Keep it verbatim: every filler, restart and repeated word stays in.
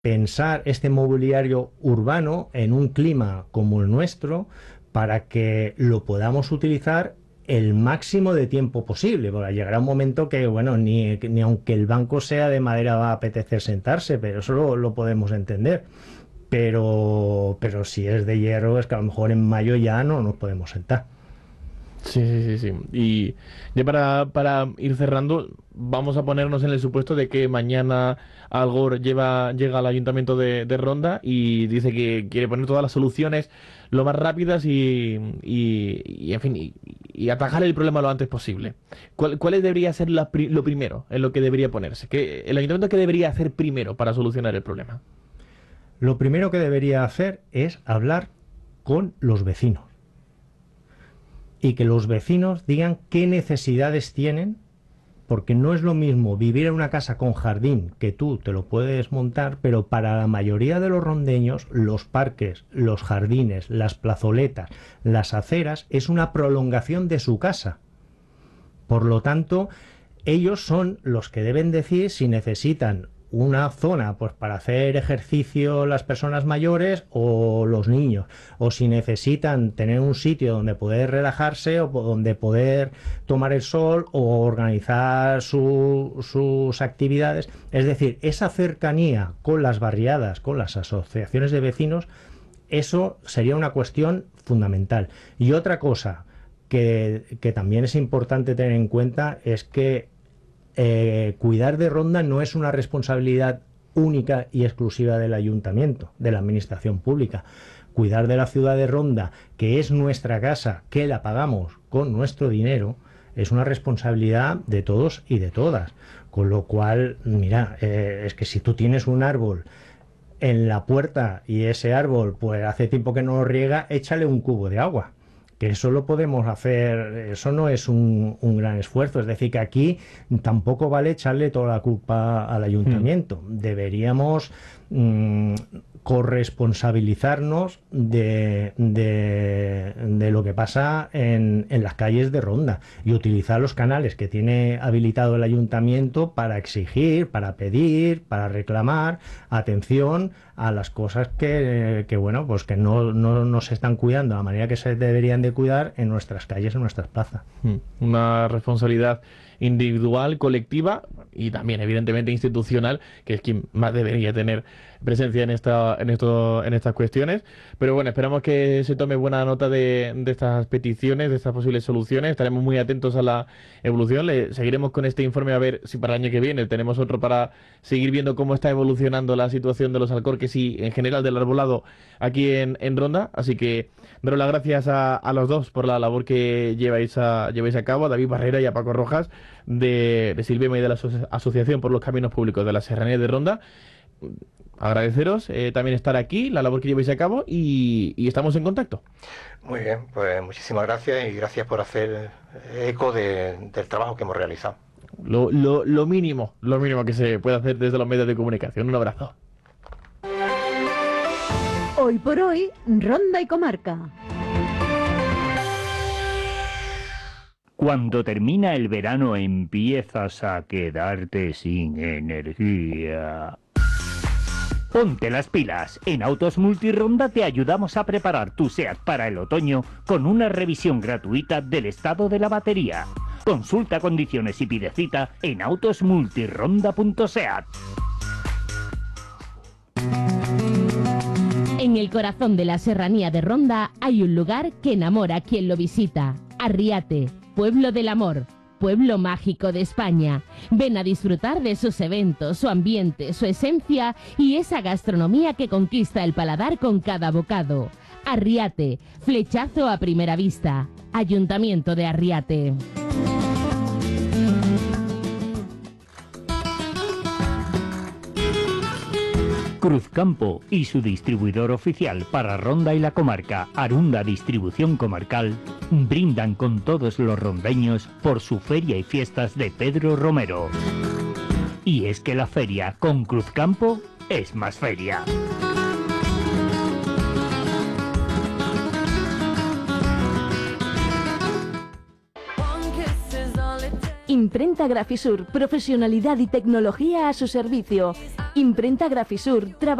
pensar este mobiliario urbano en un clima como el nuestro para que lo podamos utilizar el máximo de tiempo posible, porque llegará un momento que, bueno, ni, ni aunque el banco sea de madera va a apetecer sentarse, pero eso lo, lo podemos entender. Pero, pero si es de hierro, es que a lo mejor en mayo ya no nos podemos sentar. Sí, sí, sí, sí. Y ya para, para ir cerrando, vamos a ponernos en el supuesto de que mañana Al Gore lleva, llega al Ayuntamiento de, de Ronda y dice que quiere poner todas las soluciones lo más rápidas y, y, y, en fin, y, y atajar el problema lo antes posible. ¿Cuál, cuál debería ser la pri- lo primero en lo que debería ponerse? ¿Qué, el Ayuntamiento qué debería hacer primero para solucionar el problema? Lo primero que debería hacer es hablar con los vecinos. Y que los vecinos digan qué necesidades tienen, porque no es lo mismo vivir en una casa con jardín, que tú te lo puedes montar, pero para la mayoría de los rondeños, los parques, los jardines, las plazoletas, las aceras, es una prolongación de su casa. Por lo tanto, ellos son los que deben decir si necesitan una zona pues para hacer ejercicio las personas mayores o los niños, o si necesitan tener un sitio donde poder relajarse o donde poder tomar el sol o organizar su, sus actividades. Es decir, esa cercanía con las barriadas, con las asociaciones de vecinos, eso sería una cuestión fundamental. Y otra cosa que, que también es importante tener en cuenta es que Eh, cuidar de Ronda no es una responsabilidad única y exclusiva del ayuntamiento, de la administración pública. Cuidar de la ciudad de Ronda, que es nuestra casa, que la pagamos con nuestro dinero, es una responsabilidad de todos y de todas. Con lo cual, mira, eh, es que si tú tienes un árbol en la puerta y ese árbol pues hace tiempo que no lo riega, échale un cubo de agua. Que eso lo podemos hacer, eso no es un, un gran esfuerzo. Es decir, que aquí tampoco vale echarle toda la culpa al ayuntamiento. Mm. Deberíamos mmm, corresponsabilizarnos de, de, de lo que pasa en, en las calles de Ronda y utilizar los canales que tiene habilitado el ayuntamiento para exigir, para pedir, para reclamar atención a las cosas que, que bueno, pues que no, no, no se están cuidando de la manera que se deberían de cuidar en nuestras calles, en nuestras plazas. Una responsabilidad individual, colectiva y también evidentemente institucional, que es quien más debería tener presencia en esta en esto en estas cuestiones. Pero bueno, esperamos que se tome buena nota de, de estas peticiones, de estas posibles soluciones. Estaremos muy atentos a la evolución. Le seguiremos con este informe a ver si para el año que viene tenemos otro para seguir viendo cómo está evolucionando la situación de los alcorques y en general del arbolado aquí en, en Ronda. Así que daros las gracias a, a los dos por la labor que lleváis a, lleváis a cabo, a David Barrera y a Paco Rojas de, de Silvema y de la aso- Asociación por los Caminos Públicos de la Serranía de Ronda. Agradeceros eh, también estar aquí, la labor que lleváis a cabo y, y estamos en contacto. Muy bien, pues muchísimas gracias y gracias por hacer eco de, del trabajo que hemos realizado. Lo, lo, lo mínimo, lo mínimo que se puede hacer desde los medios de comunicación. Un abrazo. Hoy por hoy, Ronda y Comarca. Cuando termina el verano empiezas a quedarte sin energía. Ponte las pilas. En Autos Multironda te ayudamos a preparar tu SEAT para el otoño con una revisión gratuita del estado de la batería. Consulta condiciones y pide cita en autosmultironda punto seat. En el corazón de la serranía de Ronda hay un lugar que enamora a quien lo visita. Arriate, pueblo del amor. Pueblo mágico de España. Ven a disfrutar de sus eventos, su ambiente, su esencia y esa gastronomía que conquista el paladar con cada bocado. Arriate, flechazo a primera vista. Ayuntamiento de Arriate. Cruzcampo y su distribuidor oficial para Ronda y la comarca, Arunda Distribución Comarcal, brindan con todos los rondeños por su feria y fiestas de Pedro Romero. Y es que la feria con Cruzcampo es más feria. Imprenta Grafisur, profesionalidad y tecnología a su servicio. Imprenta Grafisur.